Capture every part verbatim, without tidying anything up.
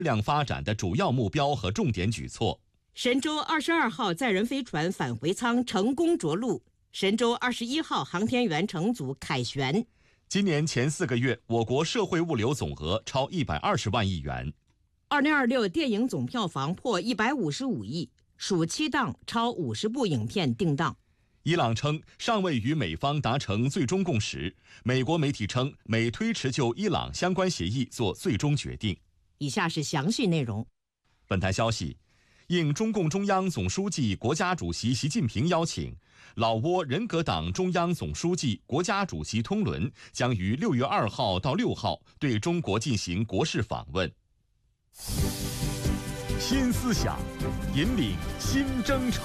量发展的主要目标和重点举措。 神舟二十二号载人飞船返回舱成功着陆，神舟二十一号航天员乘组凯旋。 今年前四个月，我国社会物流总额超一百二十万亿元。 二零二六电影总票房破一百五十五亿，暑期档超五十部影片定档。 伊朗称尚未与美方达成最终共识，美国媒体称美推迟就伊朗相关协议做最终决定。 以下是详细内容。 本台消息，应中共中央总书记、国家主席习近平邀请，老挝人格党中央总书记、国家主席通伦将于六月二号到六号对中国进行国事访问。新思想，引领新征程。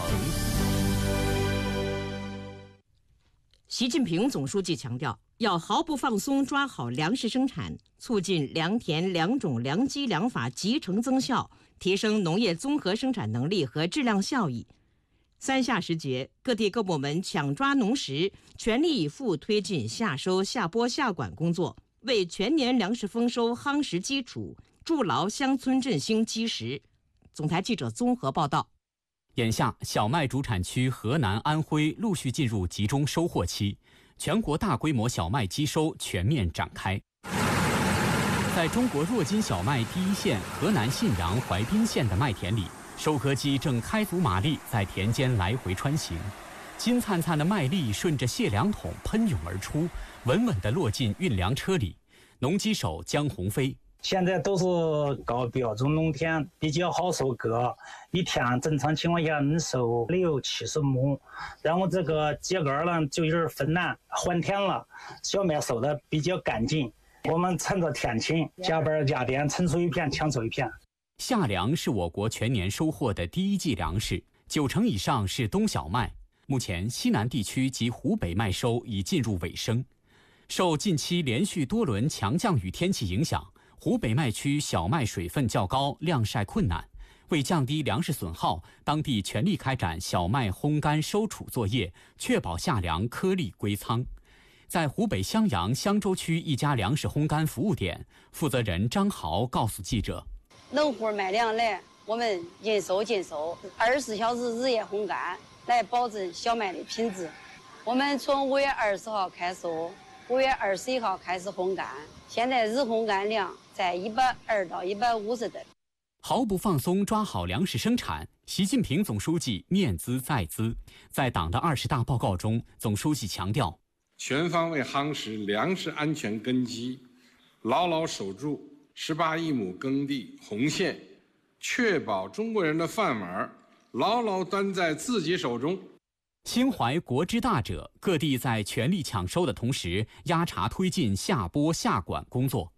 习近平总书记强调，要毫不放松抓好粮食生产，促进良田、良种、良机、良法集成增效，提升农业综合生产能力和质量效益。三夏时节，各地各部门抢抓农时，全力以赴推进夏收、夏播、夏管工作，为全年粮食丰收夯实基础，筑牢乡村振兴基石。总台记者综合报道。 眼下，小麦主产区河南、安徽陆续进入集中收获期，全国大规模小麦机收全面展开。在中国弱金小麦第一线河南信阳淮滨县的麦田里，收割机正开足马力在田间来回穿行，金灿灿的麦粒顺着卸粮桶喷涌而出，稳稳地落进运粮车里。农机手江鸿飞。 现在都是高标准农田，比较好收割，一天正常情况下能收六七十亩。然后这个秸秆呢就有点分难换田了，小麦收的比较干净。我们趁着天晴，加班加点，撑出一片抢出一片。 夏粮是我国全年收获的第一季粮食，九成以上是冬小麦。目前西南地区及湖北麦收已进入尾声。受近期连续多轮强降雨天气影响，湖北麦区小麦水分较高，晾晒困难。为降低粮食损耗，当地全力开展小麦烘干收储作业，确保夏粮颗粒归仓。在湖北襄阳襄州区一家粮食烘干服务点，负责人张豪告诉记者： 农户买粮来，我们应收尽收，二十四小时日夜烘干，来保证小麦的品质。我们从五月二十号开收，五月二十一号开始烘干，现在日烘干量在一百二到一百五十吨。 毫不放松抓好粮食生产，习近平总书记念兹在兹。在党的二十大报告中，总书记强调， 全方位夯实粮食安全根基，牢牢守住十八亿亩耕地红线，确保中国人的饭碗牢牢端在自己手中。 心怀国之大者，各地在全力抢收的同时，压茬推进夏播夏管工作。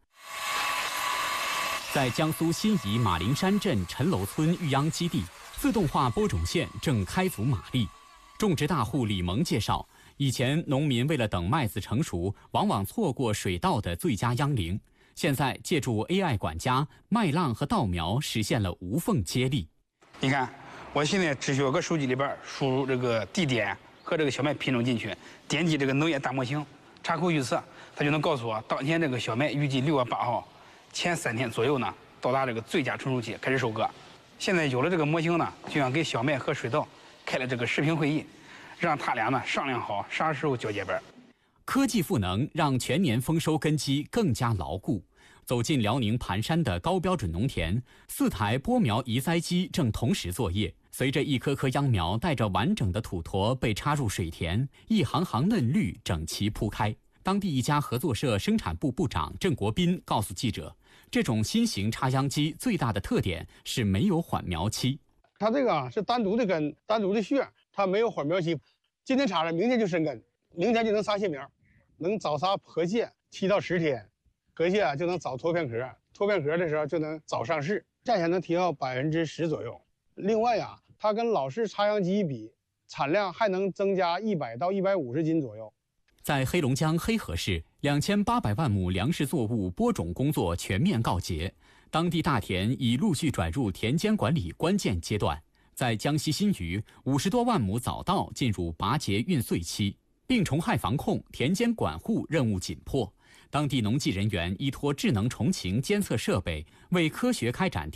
在江苏新沂马陵山镇陈楼村育秧基地，自动化播种线正开足马力。种植大户李萌介绍，以前农民为了等麦子成熟，往往错过水稻的最佳秧龄。现在借助 A I 管家，麦浪和稻苗实现了无缝接力。 你看，我现在只需要搁手机里边输入这个地点和这个小麦品种进去，点击这个农业大模型，查扣预测，它就能告诉我当天这个小麦预计六月八号前三天左右呢，到达这个最佳成熟期开始收割。现在有了这个模型呢，就像给小麦和水稻开了这个视频会议，让他俩呢商量好啥时候交接班。 科技赋能让全年丰收根基更加牢固。走进辽宁盘山的高标准农田，四台播苗移栽机正同时作业。随着一颗颗秧苗带着完整的土坨被插入水田，一行行嫩绿整齐铺开。当地一家合作社生产部部长郑国斌告诉记者，这种新型插秧机最大的特点是没有缓苗期。 它这个啊是单独的根、单独的穴，它没有缓苗期。今天插了，明天就生根，明天就能撒蟹苗，能早撒河蟹七到十天，河蟹啊就能早脱片壳，脱片壳的时候就能早上市，价钱能提高百分之十左右。另外呀、啊，它跟老式插秧机比，产量还能增加一百到一百五十斤左右。 在黑龙江黑河市，两千八百万亩粮食作物播种工作全面告捷，当地大田已陆续转入田间管理关键阶段。在江西新余，五十多万亩早稻进入拔节运穗期，病虫害防控、田间管护任务紧迫。 当地农技人员依托智能虫禽监测设备，为科学开展